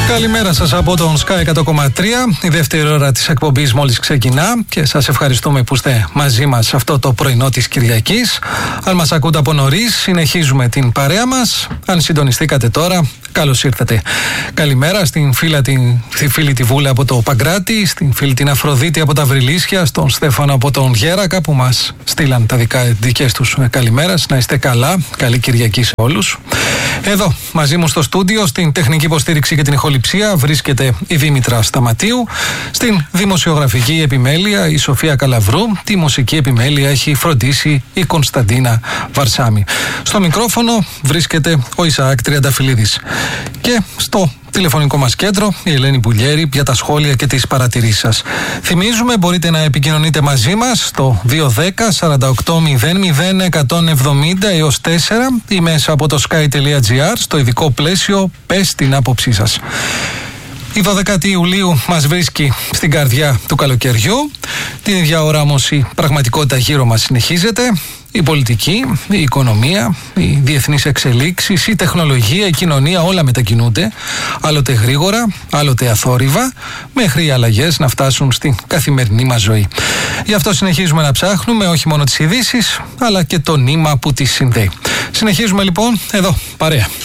Καλημέρα σας από τον Sky 100,3. Η δεύτερη ώρα της εκπομπής μόλις ξεκινά και σας ευχαριστούμε που είστε μαζί μας αυτό το πρωινό της Κυριακής. Αν μας ακούτε από νωρίς, συνεχίζουμε την παρέα μας. Αν συντονιστήκατε τώρα, καλώς ήρθατε. Καλημέρα στην φίλη τη Βούλα από το Παγκράτη, στην φίλη την Αφροδίτη από τα Βρυλίσια, στον Στέφανο από τον Γέρακα που μας στείλαν τα δικές τους καλημέρας. Να είστε καλά, καλή Κυριακή σε όλους. Εδώ μαζί μου στο στούντιο, στην τεχνική υποστήριξη και την ηχοληψία, βρίσκεται η Δήμητρα Σταματίου. Στην δημοσιογραφική επιμέλεια η Σοφία Καλαβρού. Τη μουσική επιμέλεια έχει φροντίσει η Κωνσταντίνα Βαρσάμι. Στο μικρόφωνο βρίσκεται ο Ισαάκ Τριανταφυλλίδης. Και στο τηλεφωνικό μας κέντρο η Ελένη Πουλιέρη για τα σχόλια και τις παρατηρήσεις σας. Θυμίζουμε, μπορείτε να επικοινωνείτε μαζί μας στο 210 48 00 170 έως 4 ή μέσα από το sky.gr στο ειδικό πλαίσιο «Πες την άποψή σας». Η 12η Ιουλίου μας βρίσκει στην καρδιά του καλοκαιριού. Την ίδια ώρα όμως η πραγματικότητα γύρω μας συνεχίζεται. Η πολιτική, η οικονομία, οι διεθνείς εξελίξεις, η τεχνολογία, η κοινωνία, όλα μετακινούνται. Άλλοτε γρήγορα, άλλοτε αθόρυβα, μέχρι οι αλλαγές να φτάσουν στην καθημερινή μας ζωή. Γι' αυτό συνεχίζουμε να ψάχνουμε όχι μόνο τις ειδήσεις, αλλά και το νήμα που τις συνδέει. Συνεχίζουμε λοιπόν εδώ, παρέα.